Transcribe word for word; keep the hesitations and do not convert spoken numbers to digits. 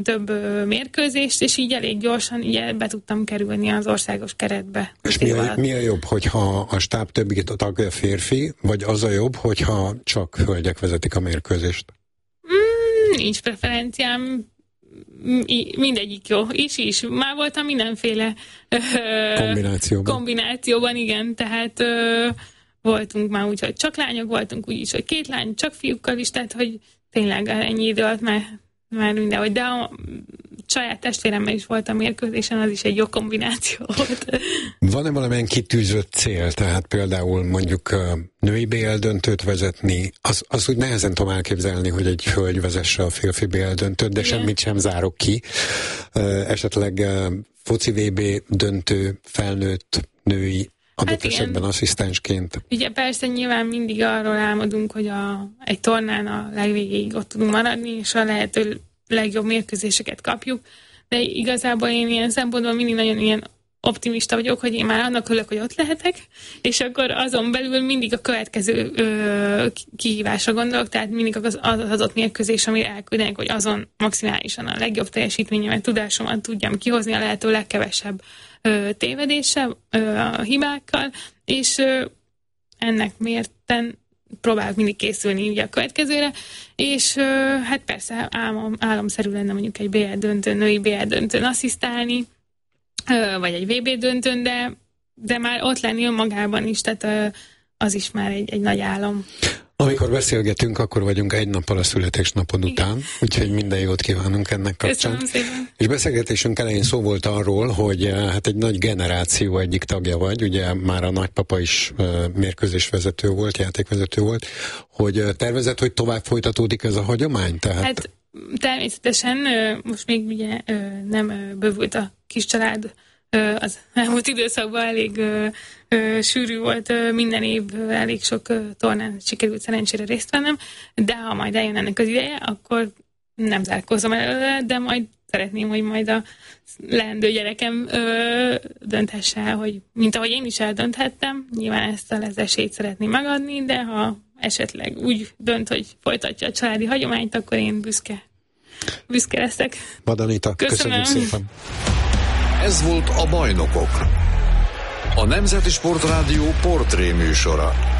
több ö, mérkőzést, és így elég gyorsan így be tudtam kerülni az országos keretbe. És mi a, mi a jobb, hogyha a stáb többi tagja férfi, vagy az a jobb, hogyha csak hölgyek vezetik a mérkőzést? Mm, nincs preferenciám, mindegyik jó, is is. Már voltam mindenféle ö, kombinációban. kombinációban, igen, tehát ö, voltunk már úgy, hogy csak lányok, voltunk úgy is, hogy két lány, csak fiúkkal is, tehát hogy tényleg ennyi idő alatt már, már mindenhogy, de a saját testvéremmel is voltam mérkőzésen, az is egy jó kombináció volt. Van-e valamilyen kitűzött cél, tehát például mondjuk női bé el döntőt vezetni, az, az úgy nehezen tudom elképzelni, hogy egy hölgy vezesse a férfi bé el döntőt, de igen, semmit sem zárok ki. Esetleg foci vé bé döntő, felnőtt, női, adott hát esetben asszisztensként. Ugye persze nyilván mindig arról álmodunk, hogy a, egy tornán a legvégéig ott tudunk maradni, és a lehető legjobb mérkőzéseket kapjuk, de igazából én ilyen szempontból mindig nagyon ilyen optimista vagyok, hogy én már annak örülök, hogy ott lehetek, és akkor azon belül mindig a következő ö, kihívásra gondolok, tehát mindig az az adott mérkőzés, amire elküldenek, hogy azon maximálisan a legjobb teljesítményemet, tudásomat tudjam kihozni a lehető legkevesebb ö, tévedéssel, ö, a hibákkal, és ö, ennek mérten próbálok mindig készülni ugye a következőre, és ö, hát persze álmom, álomszerű lenne mondjuk egy bé el döntőn, női bé el döntőn asszisztálni, ö, vagy egy vé bé döntőn, de, de már ott lenni önmagában is, tehát ö, az is már egy, egy nagy álom. Amikor beszélgetünk, akkor vagyunk egy nappal a születésnapod után, úgyhogy minden jót kívánunk ennek kapcsán. Köszönöm szépen. És beszélgetésünk elején szó volt arról, hogy hát egy nagy generáció egyik tagja vagy, ugye már a nagypapa is mérkőzésvezető volt, játékvezető volt, hogy tervezett, hogy tovább folytatódik ez a hagyomány? Tehát... Hát természetesen most még ugye nem bővült a kis család, az elmúlt időszakban elég ö, ö, sűrű volt, ö, minden év ö, elég sok ö, tornán sikerült szerencsére részt vennem, de ha majd eljön ennek az ideje, akkor nem zárkózom előle, de majd szeretném, hogy majd a leendő gyerekem ö, dönthesse, hogy mint ahogy én is eldönthettem, nyilván ezt az esélyt szeretném megadni, de ha esetleg úgy dönt, hogy folytatja a családi hagyományt, akkor én büszke, büszke leszek. Bad Anita, köszönöm szépen! Ez volt a Bajnokok, a Nemzeti Sportrádió portré műsora.